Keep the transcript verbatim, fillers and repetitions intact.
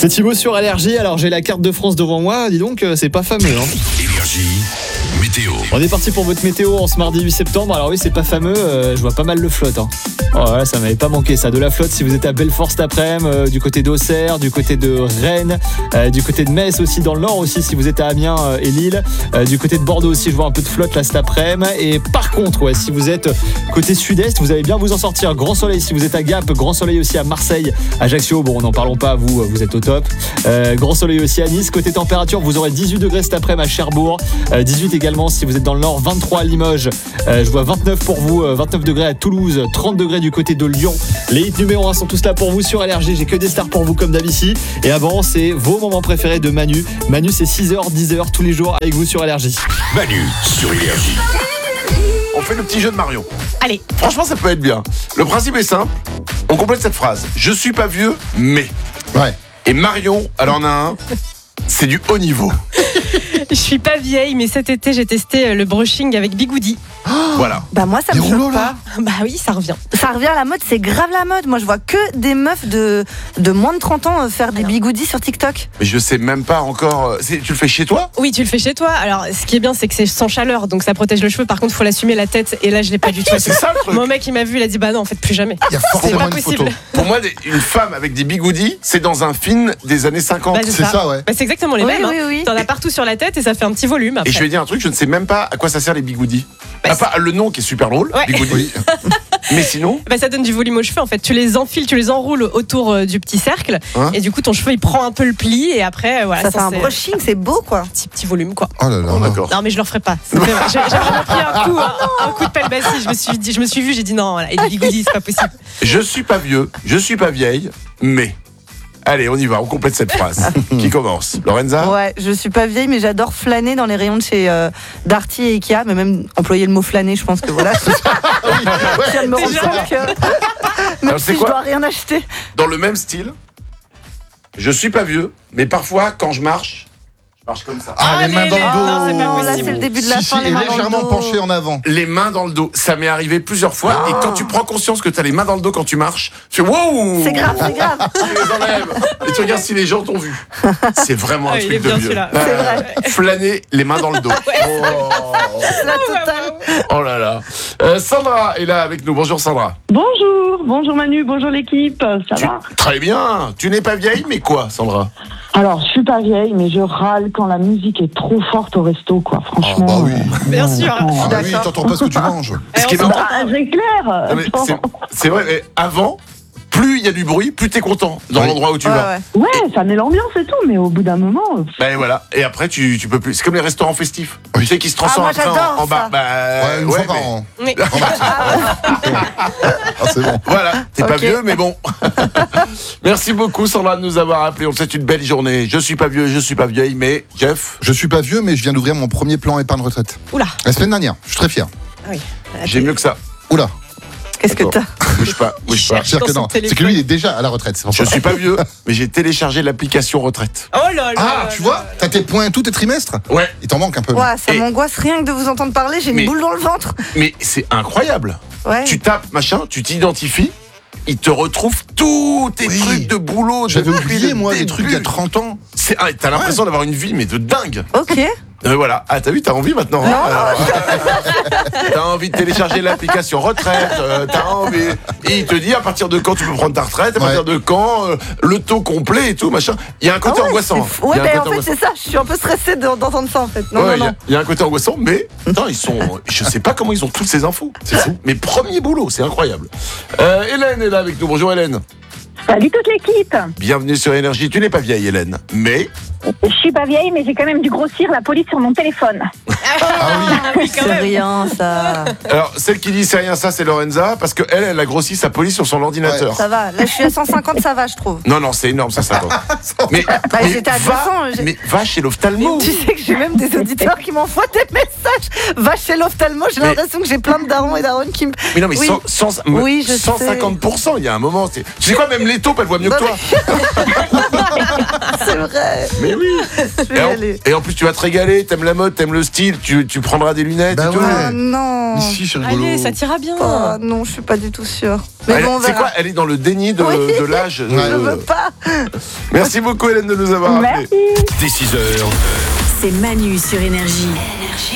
C'est Thibaut sur Allergie. Alors j'ai la carte de France devant moi, dis donc c'est pas fameux hein. Énergie, météo. On est parti pour votre météo en ce mardi huit septembre. Alors oui, c'est pas fameux, euh, je vois pas mal de flotte hein. Oh ouais, ça m'avait pas manqué ça, de la flotte si vous êtes à Belfort cet après-midi, euh, du côté d'Auxerre, du côté de Rennes, euh, du côté de Metz aussi, dans le nord aussi si vous êtes à Amiens euh, et Lille, euh, du côté de Bordeaux aussi je vois un peu de flotte là cet après-midi. Et par contre ouais, si vous êtes côté sud-est, vous allez bien vous en sortir. Grand soleil si vous êtes à Gap, grand soleil aussi à Marseille, Ajaccio, bon n'en parlons pas, vous vous êtes au top. Euh, grand soleil aussi à Nice. Côté température, vous aurez dix-huit degrés cet après-midi à Cherbourg, euh, dix-huit également si vous êtes dans le nord, vingt-trois à Limoges, euh, je vois vingt-neuf pour vous, euh, vingt-neuf degrés à Toulouse, trente degrés du côté de Lyon. Les hits numéro un sont tous là pour vous sur L R G. J'ai que des stars pour vous comme d'habitude. Et avant, c'est vos moments préférés de Manu. Manu, c'est six heures, dix heures tous les jours avec vous sur L R G. Manu sur Énergie. On fait le petit jeu de Marion. Allez. Franchement, ça peut être bien. Le principe est simple. On complète cette phrase. Je suis pas vieux, mais. Ouais. Et Marion, elle en a un. C'est du haut niveau. Je suis pas vieille, mais cet été, j'ai testé le brushing avec Bigoudi. Voilà. Bah moi ça Des me rouleaux, choque pas. Bah oui, ça revient. Ça revient à la mode, c'est grave la mode. Moi je vois que des meufs de, de moins de trente ans faire des Alors. bigoudis sur TikTok. Mais je sais même pas encore. C'est- Tu le fais chez toi? Oui, tu le fais chez toi. Alors, ce qui est bien, c'est que c'est sans chaleur, donc ça protège le cheveu. Par contre, il faut l'assumer la tête. Et là, je l'ai pas du tout. C'est ça le truc. Mon mec, il m'a vu, il a dit bah non, en fait, plus jamais. Il y a C'est forcément pas une possible. photo. Pour moi, des- une femme avec des bigoudis, c'est dans un film des années cinquante. Bah, C'est ça, ouais. Bah, c'est exactement les Oui, mêmes. oui, hein. oui. T'en as partout sur la tête et ça fait un petit volume. Après. Et je vais dire un truc, je ne sais même pas à quoi ça sert les bigoudis. Bah, À part le nom qui est super drôle, Ouais. bigoudi. Oui. Mais sinon, Bah, ça donne du volume aux cheveux. En fait, tu les enfiles, tu les enroules autour euh, du petit cercle, Hein et du coup, ton cheveu il prend un peu le pli et après, euh, voilà, Ça fait un c'est brushing, c'est beau quoi. petit petit volume quoi. Oh là là. oh, d'accord. Non mais je le referai pas. C'est vrai. J'ai j'ai vraiment pris un coup, un, un coup de pelle bassie. Je me suis dit, je me suis vu, j'ai dit non, voilà, et des bigoudis, c'est pas possible. Je suis pas vieux, je suis pas vieille, mais. Allez, on y va, on complète cette phrase. Qui commence? Lorenza? Ouais, je suis pas vieille mais j'adore flâner dans les rayons de chez euh, Darty et Ikea, mais même employer le mot flâner, je pense que voilà. Je viens de me rendre Déjà. compte que même Alors, c'est si je quoi dois rien acheter. Dans le même style, je suis pas vieux, mais parfois, quand je marche, je marche comme ça. Ah, les mains dans le dos. Non, c'est pas Non, là possible. c'est le début de la Si, fin, si, les et mains dans le légèrement dos. penché en avant. Les mains dans le dos, ça m'est arrivé plusieurs fois. Et quand tu prends conscience que t'as les mains dans le dos quand tu marches, tu fais wow! C'est grave, c'est grave. Tu les enlèves. Et tu regardes si les gens t'ont vu. C'est vraiment un Ah, il truc est de bien vieux. celui-là. C'est vrai. Flâner les mains dans le dos. La totale. Oh là là. Euh, Sandra est là avec nous. Bonjour Sandra. Bonjour, bonjour Manu, bonjour l'équipe, ça Tu- va? Très bien. Tu n'es pas vieille, mais quoi, Sandra? Alors, je suis pas vieille, mais je râle quand la musique est trop forte au resto, quoi, franchement. Ah bah oui. Bien sûr. Ah bah oui, D'accord. t'entends pas ce que tu manges. Eh, Ce qui est on marrant- s'entend. Ah, c'est clair. Non, mais c'est- C'est vrai, mais avant, plus il y a du bruit, plus t'es content dans Oui. l'endroit où tu Ouais, vas. ouais. Ouais, ça met l'ambiance et tout, mais au bout d'un moment, euh, Ben voilà. Et après, tu, tu peux plus. C'est comme les restaurants festifs. Oui. Tu sais qu'ils se transforment Ah, moi, après en, j'adore en bar. ça. Bah, Ouais, une fois ouais, par mais- an. Oui. En max. Ah, c'est bon. Voilà, t'es pas Ok. vieux, mais bon. Merci beaucoup, Sandra, de nous avoir appelés. On te souhaite une belle journée. Je suis pas vieux, je suis pas vieille, mais Jeff, Je suis pas vieux, mais je viens d'ouvrir mon premier plan épargne retraite. Oula. La semaine dernière. Je suis très fier. Oui. j'ai mieux que ça. Oula. Qu'est-ce que Attends. t'as? Bouge pas, bouge pas. cherche. C'est-à-dire que Dans son non. C'est que téléphone. lui, il est déjà à la retraite. C'est pour Je ça. suis pas vieux, mais j'ai téléchargé l'application retraite. Oh là là. Ah, là tu là vois, là. t'as tes points tous tes trimestres. Ouais. Il t'en manque un peu. Ouais, ça Et- m'angoisse rien que de vous entendre parler, j'ai une Mais- boule dans le ventre. Mais c'est incroyable. Ouais. Tu tapes, machin, tu t'identifies, il te retrouve tous tes Oui. trucs de boulot. J'avais depuis oublié, le moi, les début. trucs il y a trente ans. C'est- ah, T'as l'impression d'avoir une vie, mais de dingue. Ok. Euh, voilà. Ah, t'as vu, t'as envie maintenant. hein, Non. alors, t'as envie de télécharger l'application retraite. euh, t'as envie. Et il te dit à partir de quand tu peux prendre ta retraite, à Ouais. partir de quand, euh, le taux complet et tout, machin. Il y a un côté Ah ouais, angoissant. c'est fou. Ouais, Il y a un ben en côté fait, c'est ça, je suis un peu stressée de- d'entendre ça en fait. Non, Ouais, il y non, a- non. il y, a un côté angoissant, mais putain, ils sont. Je sais pas comment ils ont toutes ces infos. C'est fou. Mais premier boulot, c'est incroyable. Euh, Hélène est là avec nous. Bonjour Hélène. salut toute l'équipe. Bienvenue sur Énergie. Tu n'es pas vieille, Hélène, mais Je suis pas vieille, mais j'ai quand même dû grossir la police sur mon téléphone. Ah oui, quand C'est même. rien, ça. alors celle qui dit c'est rien ça, c'est Lorenza, parce que elle, elle a grossi sa police sur son ordinateur. Ça va. Là, je suis à cent cinquante, ça va, je trouve. Non, non, c'est énorme, ça, ça va. Mais, Bah, mais j'étais à va, deux cents, j'ai- mais va chez l'ophtalmo. Tu sais que j'ai même des auditeurs qui m'envoient des messages. Va chez l'ophtalmo, j'ai Mais- l'impression que j'ai plein de darons et daronnes qui me. Mais non, mais Oui. cent- cent- Oui, je cent cinquante pour cent, il y a un moment. c'est- Tu sais quoi, même les taupes, elles voient mieux que Non, toi. C'est vrai. Mais oui. Je vais Et y en, aller. et en plus, tu vas te régaler, t'aimes la mode, t'aimes le style, tu, tu prendras des lunettes Bah et tout. ouais. Ah non. Ici, c'est rigolo. Allez, ça t'ira bien. Oh, non, je suis pas du tout sûre. Mais Elle- bon, on c'est verra. quoi Elle est dans le déni de, Oui. de l'âge. Je euh, veux pas. Merci beaucoup Hélène de nous avoir appelés. Merci. Dès six heures, C'est Manu sur Énergie.